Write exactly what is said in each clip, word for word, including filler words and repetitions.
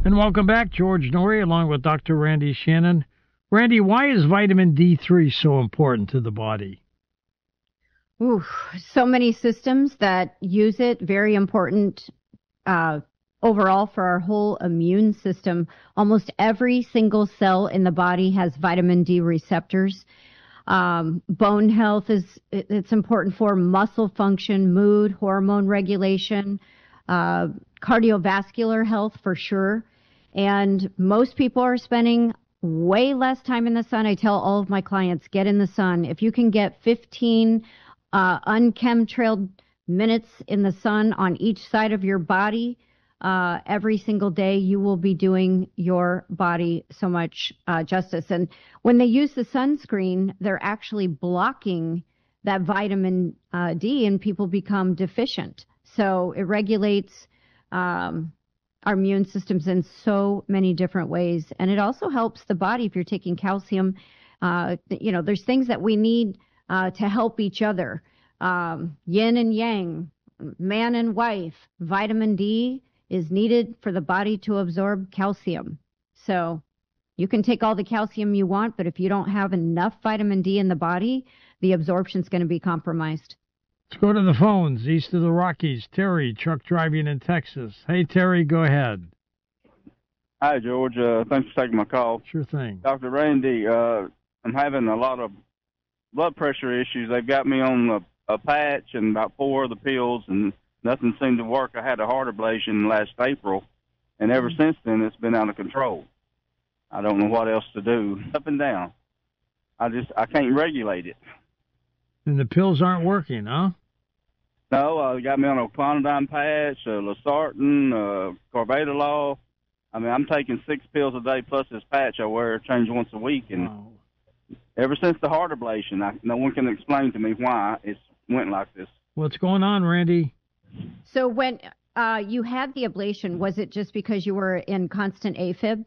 And welcome back, George Norrie, along with Doctor Randy Shannon. Randy, why is vitamin D three so important to the body? Ooh, so many systems that use it. Very important uh, overall for our whole immune system. Almost every single cell in the body has vitamin D receptors. Um, bone health is it's important for muscle function, mood, hormone regulation, uh, cardiovascular health for sure. And most people are spending way less time in the sun. I tell all of my clients, get in the sun. If you can get fifteen uh, unchemtrailed minutes in the sun on each side of your body uh, every single day, you will be doing your body so much uh, justice. And when they use the sunscreen, they're actually blocking that vitamin uh, D, and people become deficient. So it regulates um, our immune systems in so many different ways. And it also helps the body if you're taking calcium. Uh, you know, there's things that we need uh, to help each other. Um, yin and yang, man and wife. Vitamin D is needed for the body to absorb calcium. So you can take all the calcium you want, but if you don't have enough vitamin D in the body, the absorption is going to be compromised. Let's go to the phones east of the Rockies. Terry, truck driving in Texas. Hey, Terry, go ahead. Hi, George. Uh, thanks for taking my call. Sure thing. Doctor Randy, uh, I'm having a lot of blood pressure issues. They've got me on a, a patch and about four of the pills, and nothing seemed to work. I had a heart ablation last April, and ever mm-hmm. since then it's been out of control. I don't know what else to do. Up and down. I just I can't regulate it. And the pills aren't working, huh? No, uh, they got me on a clonidine patch, uh, losartan, uh, carvedilol. I mean, I'm taking six pills a day plus this patch I wear, change once a week. And wow. Ever since the heart ablation, I, no one can explain to me why it's went like this. What's going on, Randy? So when uh, you had the ablation, was it just because you were in constant AFib?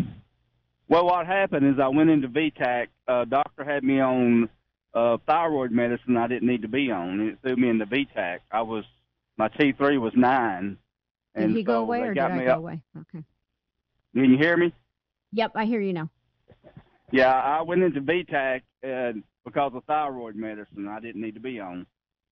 Well, what happened is I went into V TAC. Uh, doctor had me on uh, thyroid medicine I didn't need to be on. It threw me into V TAC. I was my T three was nine. Did and he go so away or did I go up. away? Okay. Can you hear me? Yep, I hear you now. Yeah, I went into V TAC uh, because of thyroid medicine I didn't need to be on.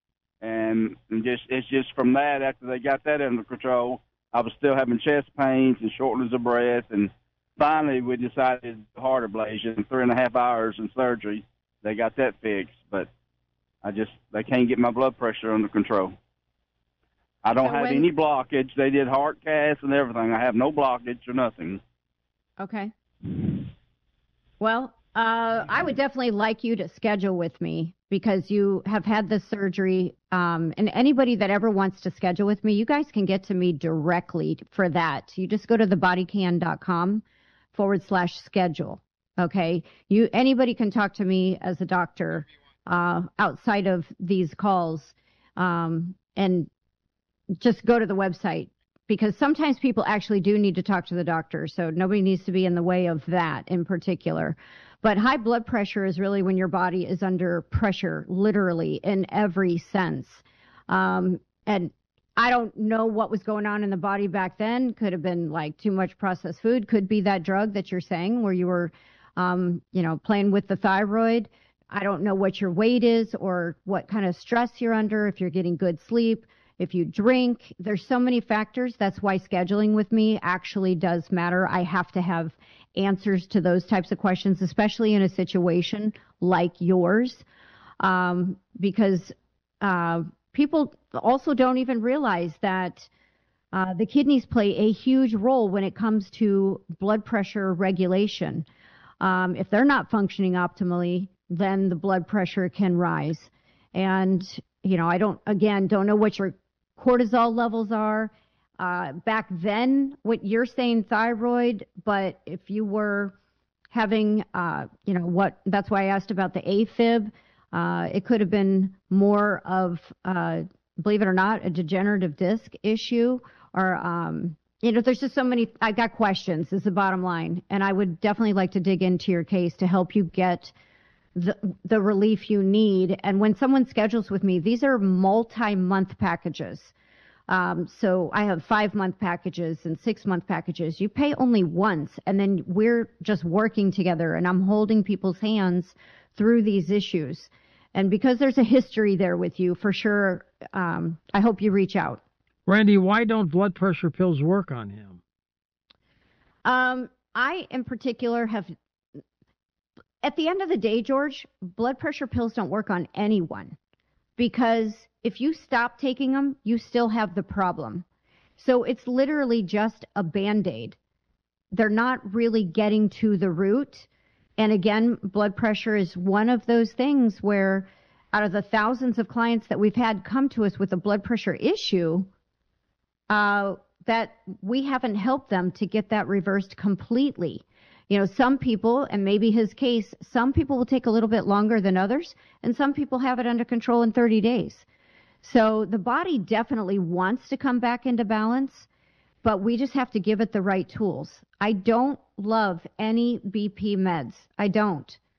And, and just it's just from that, after they got that under control, I was still having chest pains and shortness of breath. And finally, we decided heart ablation, three and a half hours in surgery. They got that fixed. But I just, they can't get my blood pressure under control. I don't so have when... any blockage. They did heart casts and everything. I have no blockage or nothing. Okay. Well, uh, I would definitely like you to schedule with me because you have had this surgery. Um, and anybody that ever wants to schedule with me, you guys can get to me directly for that. You just go to thebodycan.com forward slash schedule. Okay. You, anybody can talk to me as a doctor, uh, outside of these calls. Um, and just go to the website because sometimes people actually do need to talk to the doctor. So nobody needs to be in the way of that in particular. But high blood pressure is really when your body is under pressure, literally in every sense. Um, and I don't know what was going on in the body back then. Could have been like too much processed food. Could be that drug that you're saying where you were, um, you know, playing with the thyroid. I don't know what your weight is or what kind of stress you're under, if you're getting good sleep, if you drink. There's so many factors. That's why scheduling with me actually does matter. I have to have answers to those types of questions, especially in a situation like yours, um, because uh, people also don't even realize that uh, the kidneys play a huge role when it comes to blood pressure regulation. Um, if they're not functioning optimally, then the blood pressure can rise. And, you know, I don't, again, don't know what your cortisol levels are. Uh, back then, what you're saying thyroid, but if you were having, uh, you know, what, that's why I asked about the AFib. Uh, it could have been more of, uh, believe it or not, a degenerative disc issue or, um, you know, there's just so many, I got questions is the bottom line. And I would definitely like to dig into your case to help you get the, the relief you need. And when someone schedules with me, these are multi-month packages. Um, so I have five-month packages and six-month packages. You pay only once, and then we're just working together, and I'm holding people's hands through these issues. And because there's a history there with you, for sure, um, I hope you reach out. Randy, why don't blood pressure pills work on him? Um, I, in particular, have... At the end of the day, George, blood pressure pills don't work on anyone, because if you stop taking them, you still have the problem. So it's literally just a Band-Aid. They're not really getting to the root. And again, blood pressure is one of those things where out of the thousands of clients that we've had come to us with a blood pressure issue, uh, that we haven't helped them to get that reversed completely. You know, some people, and maybe his case, some people will take a little bit longer than others, and some people have it under control in thirty days. So the body definitely wants to come back into balance, but we just have to give it the right tools. I don't love any B P meds. I don't.